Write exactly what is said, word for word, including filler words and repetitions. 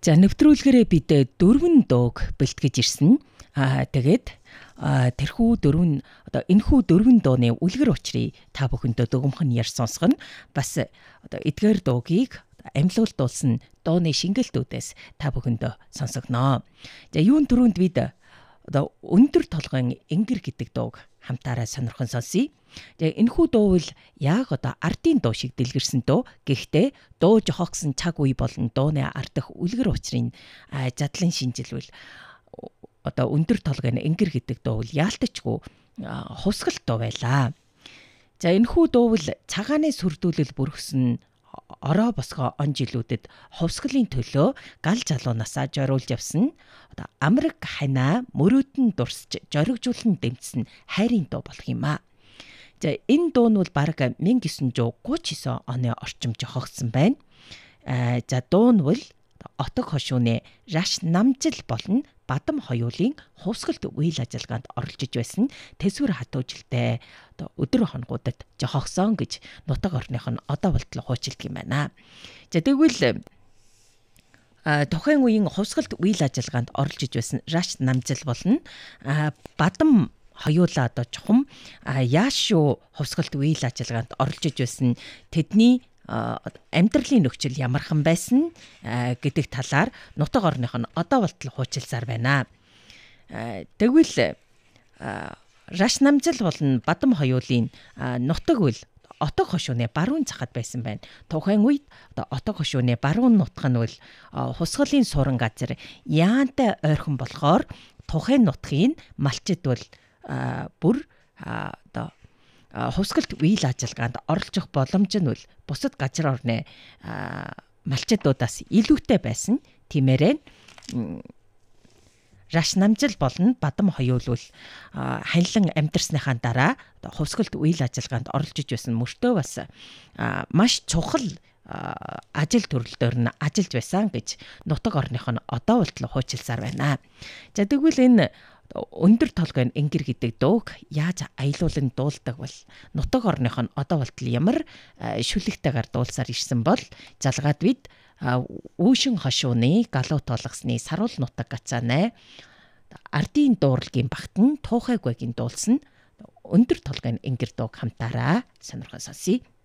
За нэвтрүүлгээрээ бид дөрвөн дууг бэлтгэж ирсэн. Аа тэгээд тэрхүү дөрвөн одоо энэхүү дөрвөн дууны үлгэр учрыг та бүхэндээ дүгнхэн яар сонсгоно. Бас одоо эдгээр дуугийг амьлуулдуулсан дууны шингэлтүүдээс та бүхэндээ сонсогноо. За юун түрүүнд бид одоо өндөр толгойн энгэр гэдэг дууг хамтаараа сонирхон сонсъё. За энэхүү дуу бол яг одоо ардын дуу шиг дэлгэрсэн дуу. Гэхдээ дуу жохогсон цаг үе болон дууны ардах үлгэр учрын задлан шинжилвэл одоо өндөр толгойн энгэр гэдэг дуу бол яалтчгүй хусгалт дуу байлаа. За энэхүү дуу бол цагааны сүрдүүлэл бүрхсэн ороо босгоо он жилүүдэд хувсгалын төлөө гал жалуунасаа зориулж явсан одоо Америк ханаа мөрөөдөн дурсж зоригжуулан дэмжсэн хайрын дуу болох юм а. За энэ дуу нь бол бараг 천구 гуйч девять оны орчим жохогдсон байна. А за дуу нь бол отог хошууны раш намжил болон бадам хоёулын хувсгалт үйл ажиллагаанд оролцож байсан тэсвэр хатуужилтай одоо өдөр хоногудад жохогсон гэж нутаг орных нь одоо болтол хуучилдаг юм байна. За тэгвэл тухайн үеийн хувсгалт үйл ажиллагаанд оролцож байсан раш намжил болон бадам хоёулаа одоо чухам яаш шүү хувсгалт үйл ажиллагаанд оролцож байсан тэдний амьдралын нөхцөл ямархан байсан гэдэг талаар нутаг орных нь одоо болтол хуучилсаар байна. Тэгвэл раш намжил болон бадам хоёулын нутаг үл отог хошууны баруун захад байсан байна. Тухайн үед отог хошууны баруун нутг нь бол хусгалын суран газар яантай ойрхон болохоор тухайн нутгийн малчид бол бүр одоо хувсгалт үйл ажиллагаанд оролцох боломж нь бол бусад газар орны малчидуудаас илүүтэй байсан. Тиймээрээ раш намжил болон бадам хоёул бол ханилан амьдарсныхаа дараа хувсгалт үйл ажиллагаанд оролцож байсан мөртөө бас маш чухал ажил төрөлдөр нь ажиллаж байсан гэж нутаг орных нь одоо болтол хуучилсаар байна. За тэгвэл энэ өндөр толгойн энгэр гэдэг дууг яаж аялуулан дуулдаг бол нутаг орных нь одоо болтол ямар шүлэгтэйгээр дуулсаар ирсэн бол залгаад бид үүшин хошууны галуу толгосны саруул нутаг гацаанай ардын дууралгийн багтан туухайгүйгийн дуулсан өндөр толгойн энгэр дууг хамтаараа сонирхон сонсъё.